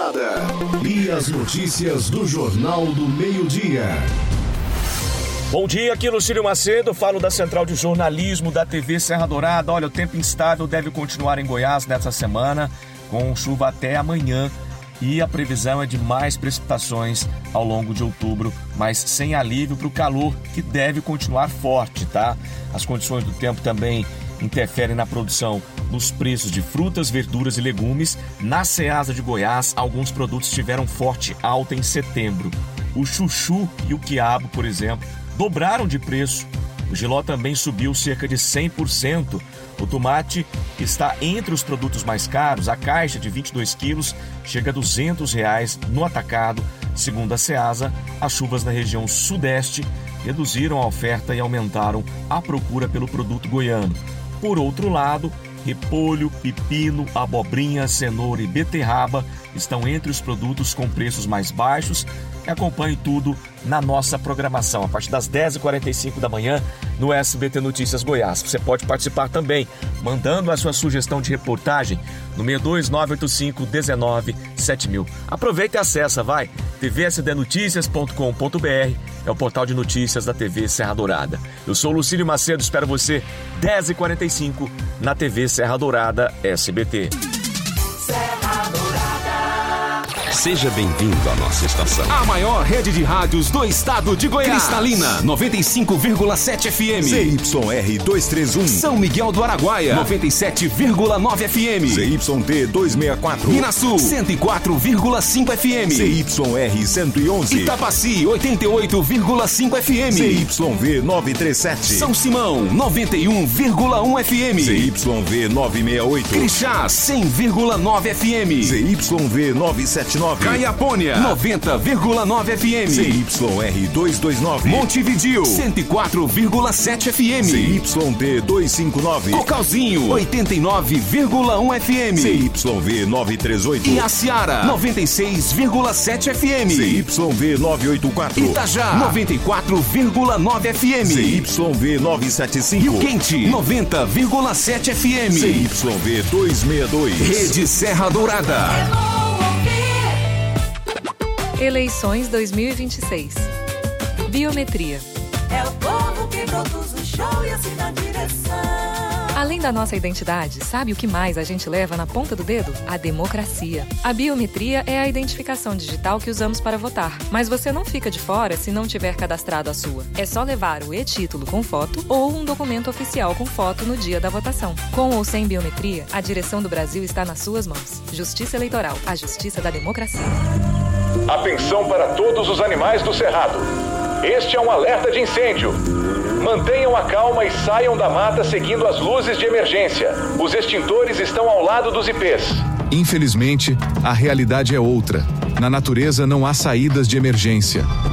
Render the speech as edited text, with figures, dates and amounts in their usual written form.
Dourada. E as notícias do Jornal do Meio-Dia. Bom dia, aqui Lucílio Macedo, falo da Central de Jornalismo da TV Serra Dourada. Olha, o tempo instável deve continuar em Goiás nesta semana, com chuva até amanhã. E a previsão é de mais precipitações ao longo de outubro, mas sem alívio para o calor, que deve continuar forte, tá? As condições do tempo também interferem na produção dos preços de frutas, verduras e legumes. Na Ceasa de Goiás, alguns produtos tiveram forte alta em setembro. O chuchu e o quiabo, por exemplo, dobraram de preço. O jiló também subiu cerca de 100%. O tomate está entre os produtos mais caros. A caixa de 22 quilos chega a R$ 200 no atacado. Segundo a Ceasa, as chuvas na região sudeste reduziram a oferta e aumentaram a procura pelo produto goiano. Por outro lado, repolho, pepino, abobrinha, cenoura e beterraba estão entre os produtos com preços mais baixos. Acompanhe tudo na nossa programação, a partir das 10h45 da manhã no SBT Notícias Goiás. Você pode participar também, mandando a sua sugestão de reportagem no 62985197000. Aproveita e acessa, vai, tvsdnoticias.com.br, é o portal de notícias da TV Serra Dourada. Eu sou Lucílio Macedo, espero você 10h45 na TV Serra Dourada SBT. Seja bem-vindo à nossa estação. A maior rede de rádios do estado de Goiás. Cristalina, 95,7 FM. ZYR 231. São Miguel do Araguaia, 97,9 FM. ZYT 264. Minasul, 104,5 FM. ZYR 111. Itapaci, 88,5 FM. ZYV 937. São Simão, 91,1 FM. ZYV 968. Crixás, 100,9 FM. ZYV 979. Caiapônia, 90,9 FM. ZYR 229. Montevidil, 104,7 FM. ZYD 259. Cocalzinho, 89,1 FM. ZYV 938. Iaciara, 96,7 FM. ZYV 984. Itajá, 94,9 FM. ZYV 975. Rio Quente, 90,7 FM. ZYV 262. Rede Serra Dourada. Eleições 2026. Biometria. É o povo que produz o show e assina a direção. Além da nossa identidade, sabe o que mais a gente leva na ponta do dedo? A democracia. A biometria é a identificação digital que usamos para votar. Mas você não fica de fora se não tiver cadastrado a sua. É só levar o e-título com foto ou um documento oficial com foto no dia da votação. Com ou sem biometria, a direção do Brasil está nas suas mãos. Justiça Eleitoral, a justiça da democracia. Atenção para todos os animais do cerrado. Este é um alerta de incêndio. Mantenham a calma e saiam da mata seguindo as luzes de emergência. Os extintores estão ao lado dos ipês. Infelizmente, a realidade é outra. Na natureza não há saídas de emergência.